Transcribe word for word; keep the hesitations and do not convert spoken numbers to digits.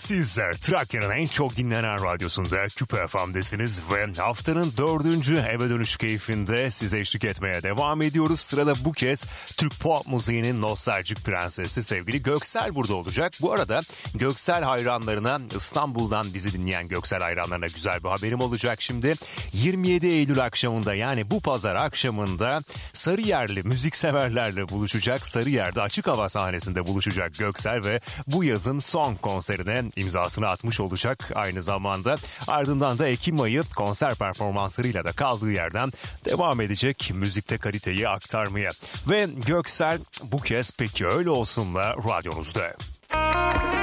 Sizler Trakya'nın en çok dinlenen radyosunda Küpe F M'desiniz ve haftanın dördüncü eve dönüş keyfinde size eşlik etmeye devam ediyoruz. Sırada bu kez Türk pop müziğinin nostaljik prensesi sevgili Göksel burada olacak. Bu arada Göksel hayranlarına, İstanbul'dan bizi dinleyen Göksel hayranlarına güzel bir haberim olacak şimdi. yirmi yedi Eylül akşamında, yani bu pazar akşamında Sarıyerli müzikseverlerle buluşacak. Sarıyer'de açık hava sahnesinde buluşacak Göksel ve bu yazın son konserine imzasını atmış olacak aynı zamanda. Ardından da Ekim ayı konser performanslarıyla da kaldığı yerden devam edecek müzikte kaliteyi aktarmaya. Ve Göksel bu kez Peki Öyle Olsun'la radyonuzda.